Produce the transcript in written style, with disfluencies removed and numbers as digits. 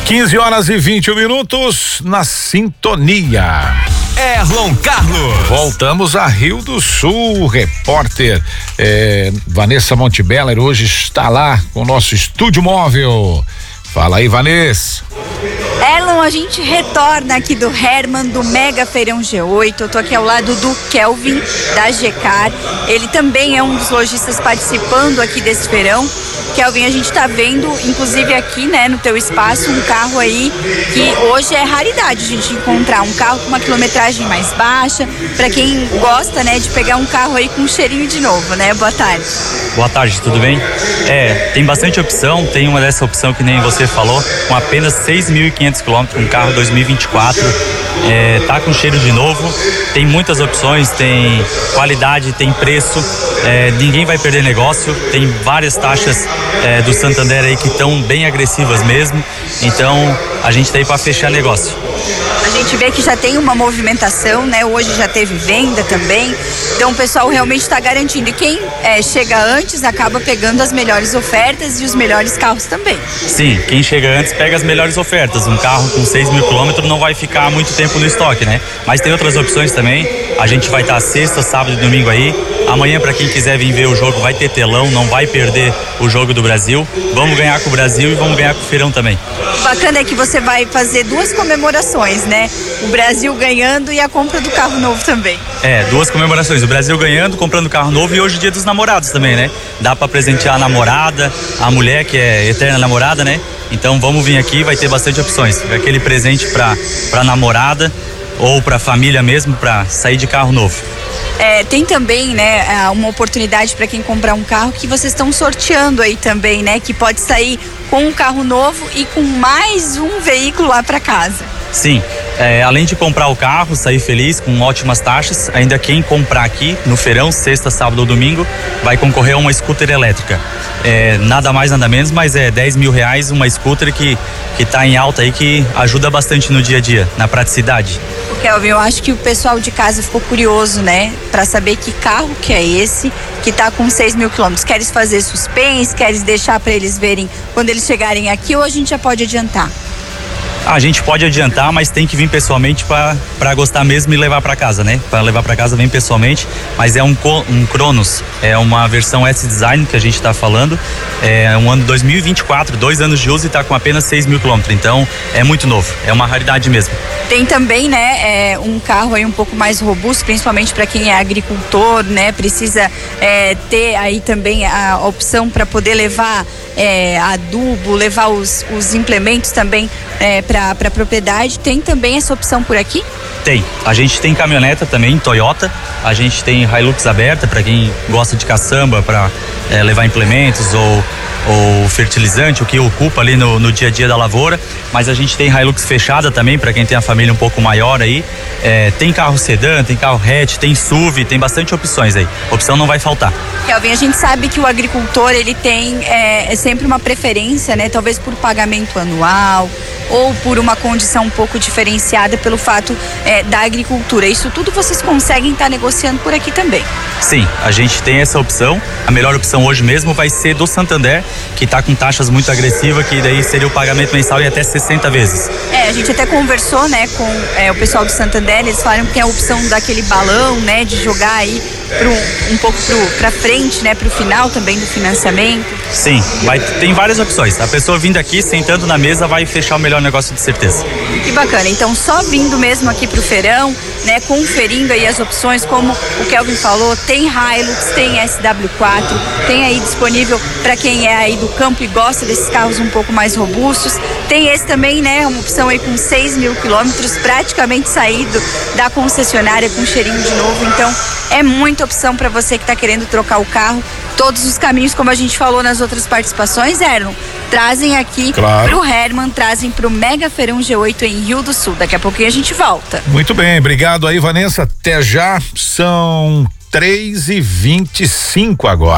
15h20 na sintonia. Erlon Carlos. Voltamos a Rio do Sul. Repórter Vanessa Montebeller hoje está lá com o nosso estúdio móvel. Fala aí, Vanessa. Erlon, a gente retorna aqui do Herman, do Mega Feirão G8. Eu tô aqui ao lado do Kelvin, da GCAR. Ele também é um dos lojistas participando aqui desse feirão. Kelvin, a gente tá vendo, inclusive aqui, né, no teu espaço, um carro aí que hoje é raridade a gente encontrar. Um carro com uma quilometragem mais baixa, pra quem gosta, né, de pegar um carro aí com um cheirinho de novo, né? Boa tarde. Boa tarde, tudo bem? Tem bastante opção, tem uma dessa opção que nem você falou, com apenas 6.500 km, um carro 2024, tá com cheiro de novo, tem muitas opções, tem qualidade, tem preço, ninguém vai perder negócio, tem várias taxas do Santander aí que estão bem agressivas mesmo, então a gente tá aí para fechar negócio. A gente vê que já tem uma movimentação, né? Hoje já teve venda também, então o pessoal realmente está garantindo. E quem chega antes acaba pegando as melhores ofertas e os melhores carros também. Sim, quem chega antes pega as melhores ofertas. Um carro com 6.000 km não vai ficar muito tempo no estoque, né? Mas tem outras opções também. A gente vai estar sexta, sábado e domingo aí. Amanhã, para quem quiser vir ver o jogo, vai ter telão, não vai perder o jogo do Brasil. Vamos ganhar com o Brasil e vamos ganhar com o Feirão também. O bacana é que você vai fazer duas comemorações, né? O Brasil ganhando e a compra do carro novo também. Duas comemorações. O Brasil ganhando, comprando carro novo e hoje é dia dos namorados também, né? Dá para presentear a namorada, a mulher que é eterna namorada, né? Então vamos vir aqui, vai ter bastante opções. Aquele presente para namorada ou para família mesmo, para sair de carro novo. Tem também, né, uma oportunidade para quem comprar um carro que vocês estão sorteando aí também, né? Que pode sair com um carro novo e com mais um veículo lá para casa. Sim, além de comprar o carro, sair feliz com ótimas taxas, ainda quem comprar aqui no feirão, sexta, sábado ou domingo, vai concorrer a uma scooter elétrica. Nada mais, nada menos, mas é R$10.000 uma scooter que tá em alta aí, que ajuda bastante no dia a dia, na praticidade. Kelvin, eu acho que o pessoal de casa ficou curioso, né? Para saber que carro que é esse, que tá com 6.000 km. Queres fazer suspense? Queres deixar para eles verem quando eles chegarem aqui, ou a gente já pode adiantar? A gente pode adiantar, mas tem que vir pessoalmente para gostar mesmo e levar para casa, né? Para levar para casa, vem pessoalmente, mas é um Cronos, é uma versão S-Design que a gente está falando, é um ano 2024, 2 anos de uso e tá com apenas 6.000 km, então é muito novo, é uma raridade mesmo. Tem também, né, um carro aí um pouco mais robusto, principalmente para quem é agricultor, né? Precisa ter aí também a opção para poder levar adubo, levar os implementos também para a propriedade. Tem também essa opção por aqui? Tem. A gente tem caminhoneta também, Toyota. A gente tem Hilux aberta para quem gosta de caçamba, para levar implementos ou fertilizante, o que ocupa ali no dia a dia da lavoura. Mas a gente tem Hilux fechada também para quem tem a família um pouco maior aí. Tem carro sedã, tem carro hatch, tem SUV, tem bastante opções aí. Opção não vai faltar. Kelvin, a gente sabe que o agricultor, ele tem sempre uma preferência, né? Talvez por pagamento anual ou por uma condição um pouco diferenciada pelo fato da agricultura. Isso tudo vocês conseguem estar negociando por aqui também? Sim, a gente tem essa opção. A melhor opção hoje mesmo vai ser do Santander, que está com taxas muito agressivas, que daí seria o pagamento mensal em até 60 vezes. A gente até conversou, né, com o pessoal do Santander. Eles falaram que tem a opção daquele balão, né, de jogar aí um pouco para frente, né, para o final também do financiamento. Sim, tem várias opções. A pessoa vindo aqui, sentando na mesa, vai fechar o melhor negócio de certeza. Que bacana. Então, só vindo mesmo aqui pro feirão, né, conferindo aí as opções, como o Kelvin falou, tem Hilux, tem SW4, tem aí disponível para quem é aí do campo e gosta desses carros um pouco mais robustos. Tem esse também, né, uma opção aí com 6.000 km, praticamente saído da concessionária com cheirinho de novo. Então, é muita opção para você que está querendo trocar o carro. Todos os caminhos, como a gente falou nas outras participações, trazem aqui pro Herman, trazem pro Mega Feirão G8 em Rio do Sul. Daqui a pouquinho a gente volta. Muito bem, obrigado aí, Vanessa. Até já, são 3h25 agora.